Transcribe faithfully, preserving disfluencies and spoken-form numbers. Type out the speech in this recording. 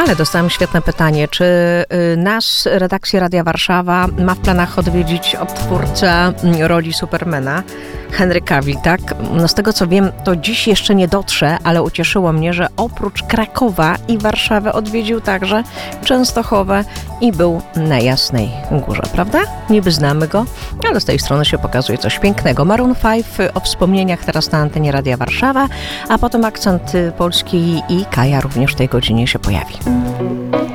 Ale dostałam świetne pytanie, czy y, nas, redakcja Radia Warszawa, ma w planach odwiedzić odtwórca roli Supermana, Henry Cavill, tak? No z tego co wiem, to dziś jeszcze nie dotrze, ale ucieszyło mnie, że oprócz Krakowa i Warszawy odwiedził także Częstochowę i był na Jasnej Górze, prawda? Niby znamy go, ale z tej strony się pokazuje coś pięknego. Maroon pięć o wspomnieniach teraz na antenie Radia Warszawa, a potem akcent polski i Kaja również w tej godzinie się pojawi.